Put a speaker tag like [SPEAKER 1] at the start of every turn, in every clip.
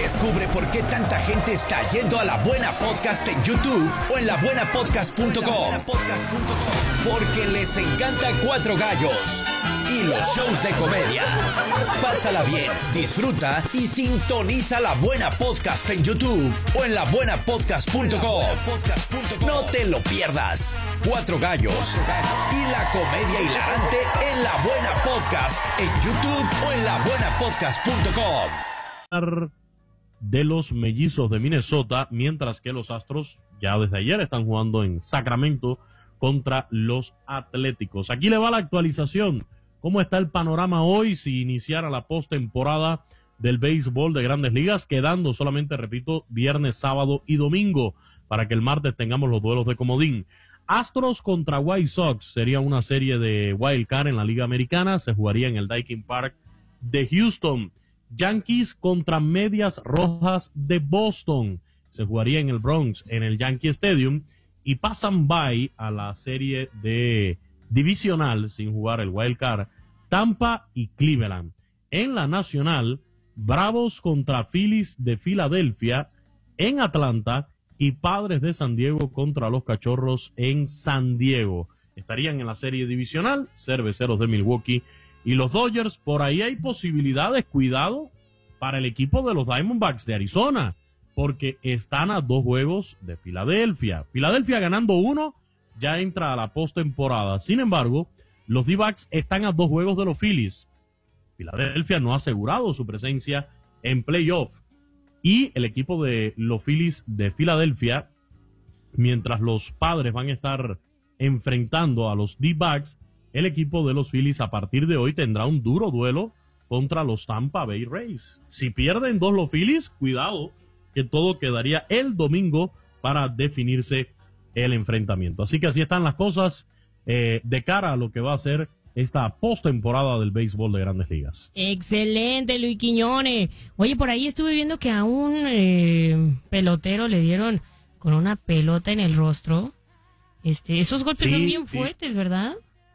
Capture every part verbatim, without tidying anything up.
[SPEAKER 1] Descubre por qué tanta gente está yendo a La Buena Podcast en YouTube o en la buena podcast punto com. Porque les encanta Cuatro Gallos y los shows de comedia. Pásala bien, disfruta y sintoniza La Buena Podcast en YouTube o en la buena podcast punto com. No te lo pierdas. Cuatro Gallos y la comedia hilarante en La Buena Podcast en YouTube o en la buena podcast punto com.
[SPEAKER 2] De los Mellizos de Minnesota, mientras que los Astros ya desde ayer están jugando en Sacramento contra los Atléticos. Aquí le va la actualización. ¿Cómo está el panorama hoy si iniciara la postemporada del béisbol de Grandes Ligas? Quedando solamente, repito, viernes, sábado y domingo para que el martes tengamos los duelos de comodín. Astros contra White Sox sería una serie de wild card en la Liga Americana. Se jugaría en el Daikin Park de Houston. Yankees contra Medias Rojas de Boston. Se jugaría en el Bronx, en el Yankee Stadium. Y pasan by a la serie de divisional, sin jugar el wild card, Tampa y Cleveland. En la nacional, Bravos contra Phillies de Filadelfia en Atlanta y Padres de San Diego contra los Cachorros en San Diego. Estarían en la serie divisional, Cerveceros de Milwaukee y los Dodgers. Por ahí hay posibilidades, cuidado, para el equipo de los Diamondbacks de Arizona, porque están a dos juegos de Filadelfia. Filadelfia ganando uno, ya entra a la postemporada. Sin embargo, los D-backs están a dos juegos de los Phillies. Filadelfia no ha asegurado su presencia en playoff. Y el equipo de los Phillies de Filadelfia, mientras los Padres van a estar enfrentando a los D-backs, el equipo de los Phillies a partir de hoy tendrá un duro duelo contra los Tampa Bay Rays. Si pierden dos los Phillies, cuidado, que todo quedaría el domingo para definirse el enfrentamiento. Así que así están las cosas eh, de cara a lo que va a ser esta postemporada del béisbol de Grandes Ligas.
[SPEAKER 3] Excelente, Luis Quiñones. Oye, por ahí estuve viendo que a un eh, pelotero le dieron con una pelota en el rostro. Este, esos golpes
[SPEAKER 2] sí,
[SPEAKER 3] son bien
[SPEAKER 2] sí.
[SPEAKER 3] fuertes, ¿verdad?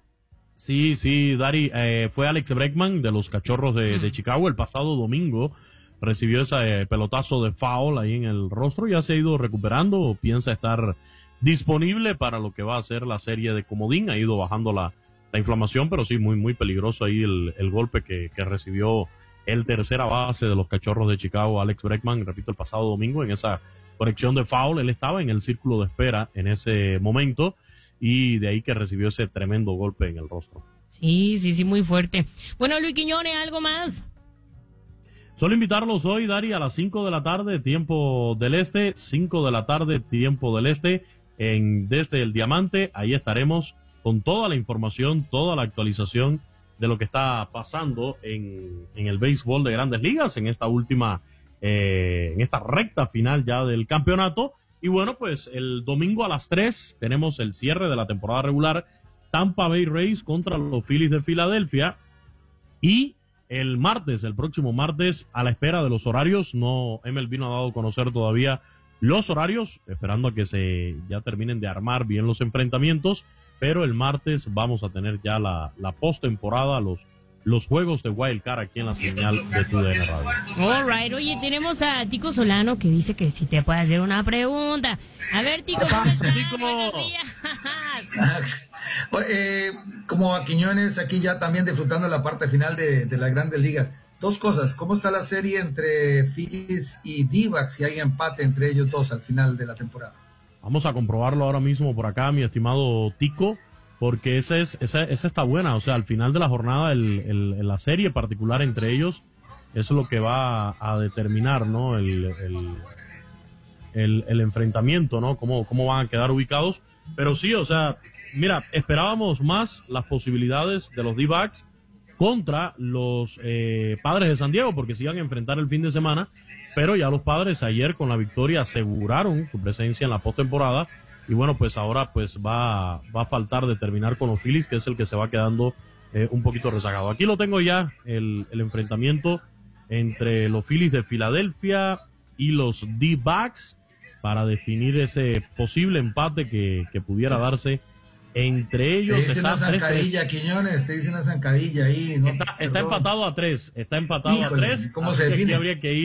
[SPEAKER 2] Sí, sí, Dari, eh, fue Alex Bregman de los Cachorros de, de Chicago el pasado domingo. Recibió ese eh, pelotazo de foul ahí en el rostro, ya se ha ido recuperando, o piensa estar disponible para lo que va a ser la serie de comodín. Ha ido bajando la, la inflamación, pero sí, muy, muy peligroso ahí el, el golpe que, que recibió el tercera base de los Cachorros de Chicago, Alex Bregman, repito, el pasado domingo en esa corrección de foul. Él estaba en el círculo de espera en ese momento y de ahí que recibió ese tremendo golpe en el rostro.
[SPEAKER 3] Sí, sí, sí, muy fuerte. Bueno, Luis Quiñones, ¿algo más?
[SPEAKER 2] Solo invitarlos hoy, Dari, a las cinco de la tarde, tiempo del este, cinco de la tarde, tiempo del este, en Desde el Diamante. Ahí estaremos con toda la información, toda la actualización de lo que está pasando en, en el béisbol de Grandes Ligas, en esta última, eh, en esta recta final ya del campeonato. Y bueno, pues el domingo a las tres tenemos el cierre de la temporada regular, Tampa Bay Rays contra los Phillies de Filadelfia. Y el martes, el próximo martes, a la espera de los horarios, no, M L B no ha dado a conocer todavía los horarios, esperando a que se ya terminen de armar bien los enfrentamientos, pero el martes vamos a tener ya la, la postemporada, los, los juegos de Wild Card aquí en la señal de tu D N Radio.
[SPEAKER 3] All right. Oye, tenemos a Tico Solano que dice que si te puede hacer una pregunta. A ver, Tico, ¿cómo estás?
[SPEAKER 2] Tico.
[SPEAKER 3] Buenos días.
[SPEAKER 4] Eh, como a Quiñones, aquí ya también disfrutando la parte final de, de las Grandes Ligas. Dos cosas, ¿cómo está la serie entre Phillies y D-backs? Si hay empate entre ellos dos al final de la temporada.
[SPEAKER 2] Vamos a comprobarlo ahora mismo por acá, mi estimado Tico, porque esa es esa, esa está buena. O sea, al final de la jornada, el, el, la serie particular entre ellos, eso es lo que va a, a determinar, ¿no? El, el, el, el enfrentamiento, ¿no? Cómo, cómo van a quedar ubicados. Pero sí, o sea, mira, esperábamos más las posibilidades de los D-backs contra los eh, Padres de San Diego, porque se iban a enfrentar el fin de semana, pero ya los Padres ayer con la victoria aseguraron su presencia en la postemporada, y bueno, pues ahora pues va, va a faltar determinar con los Phillies, que es el que se va quedando eh, un poquito rezagado. Aquí lo tengo ya, el, el enfrentamiento entre los Phillies de Filadelfia y los D-backs, para definir ese posible empate que, que pudiera darse entre ellos.
[SPEAKER 4] Te dice una zancadilla, Quiñones, te dice una zancadilla ahí. ¿No?
[SPEAKER 2] Está, está empatado a tres, está empatado
[SPEAKER 4] Híjole,
[SPEAKER 2] a tres.
[SPEAKER 4] ¿cómo se define?
[SPEAKER 2] Habría que ir